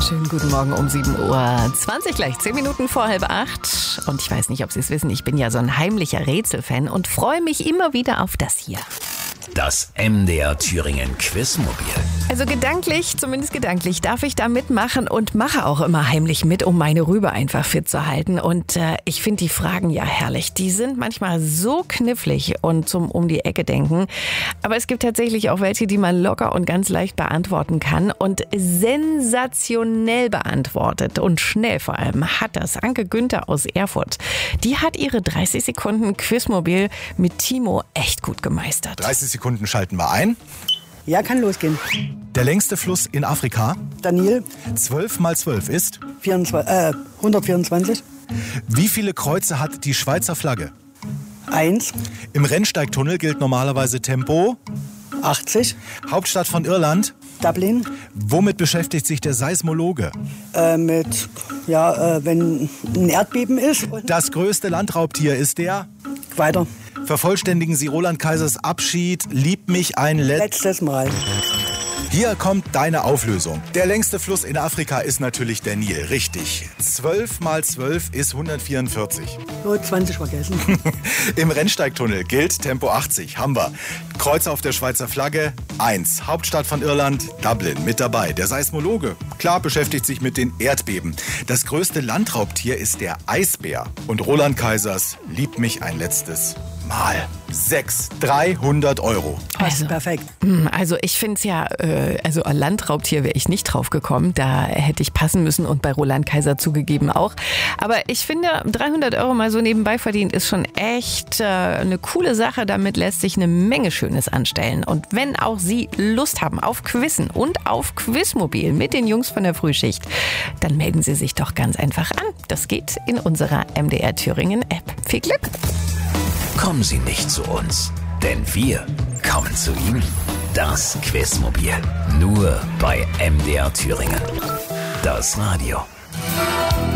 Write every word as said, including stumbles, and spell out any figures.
Schönen guten Morgen um sieben Uhr zwanzig, gleich zehn Minuten vor halb acht. Und ich weiß nicht, ob Sie es wissen, ich bin ja so ein heimlicher Rätselfan und freue mich immer wieder auf das hier. Das M D R Thüringen Quizmobil. Also gedanklich, zumindest gedanklich, darf ich da mitmachen und mache auch immer heimlich mit, um meine Rübe einfach fit zu halten. Und äh, ich finde die Fragen ja herrlich. Die sind manchmal so knifflig und zum um die Ecke denken. Aber es gibt tatsächlich auch welche, die man locker und ganz leicht beantworten kann. Und sensationell beantwortet und schnell vor allem hat das Anke Günther aus Erfurt. Die hat ihre dreißig Sekunden Quizmobil mit Timo echt gut gemeistert. dreißig Sekunden schalten wir ein. Ja, kann losgehen. Der längste Fluss in Afrika. Daniel, zwölf mal zwölf ist. vierundzwanzig, äh, hundertvierundzwanzig. Wie viele Kreuze hat die Schweizer Flagge? Eins. Im Rennsteigtunnel gilt normalerweise Tempo. achtzig. Hauptstadt von Irland. Dublin. Womit beschäftigt sich der Seismologe? Äh, mit, ja, äh, wenn ein Erdbeben ist. Und Das größte Landraubtier ist der. weiter. Vervollständigen Sie Roland Kaisers Abschied. Lieb mich ein Let. Letztes Mal. Hier kommt deine Auflösung. Der längste Fluss in Afrika ist natürlich der Nil. Richtig. zwölf mal zwölf ist hundertvierundvierzig. Nur zwanzig vergessen. Im Rennsteigtunnel gilt Tempo achtzig. Haben wir. Kreuz auf der Schweizer Flagge. eins. Hauptstadt von Irland. Dublin. Mit dabei. Der Seismologe. Klar, beschäftigt sich mit den Erdbeben. Das größte Landraubtier ist der Eisbär. Und Roland Kaisers Lieb mich ein letztes Mal. Sechs. dreihundert Euro. Also perfekt. Also ich finde es ja, äh, also ein Landraubtier wäre ich nicht drauf gekommen. Da hätte ich passen müssen und bei Roland Kaiser zugegeben auch. Aber ich finde, dreihundert Euro mal so nebenbei verdient ist schon echt äh, eine coole Sache. Damit lässt sich eine Menge Schönes anstellen. Und wenn auch Sie Lust haben auf Quizzen und auf Quizmobil mit den Jungs von der Frühschicht, dann melden Sie sich doch ganz einfach an. Das geht in unserer M D R Thüringen App. Viel Glück! Kommen Sie nicht zu uns, denn wir kommen zu Ihnen. Das Quizmobil. Nur bei M D R Thüringen. Das Radio.